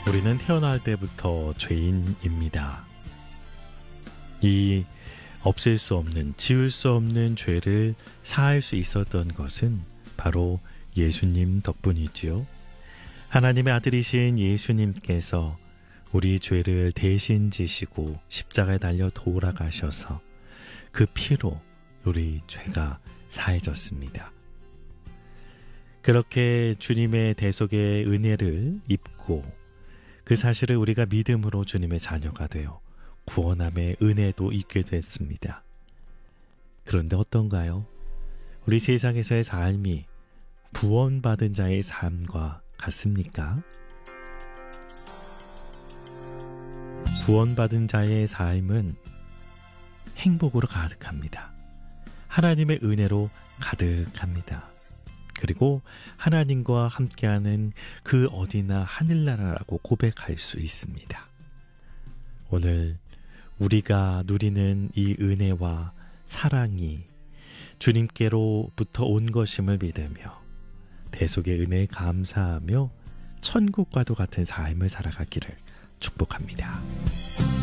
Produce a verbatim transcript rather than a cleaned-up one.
우리는 태어날 때부터 죄인입니다. 이 없앨 수 없는, 지울 수 없는 죄를 사할 수 있었던 것은 바로 예수님 덕분이지요. 하나님의 아들이신 예수님께서 우리 죄를 대신 지시고 십자가에 달려 돌아가셔서 그 피로 우리 죄가 사해졌습니다. 그렇게 주님의 대속의 은혜를 입고 그 사실을 우리가 믿음으로 주님의 자녀가 되어 구원함의 은혜도 입게 됐습니다. 그런데 어떤가요? 우리 세상에서의 삶이 구원받은 자의 삶과 같습니까? 구원받은 자의 삶은 행복으로 가득합니다. 하나님의 은혜로 가득합니다. 그리고 하나님과 함께하는 그 어디나 하늘나라라고 고백할 수 있습니다. 오늘 우리가 누리는 이 은혜와 사랑이 주님께로부터 온 것임을 믿으며 대속의 은혜에 감사하며 천국과도 같은 삶을 살아가기를 축복합니다.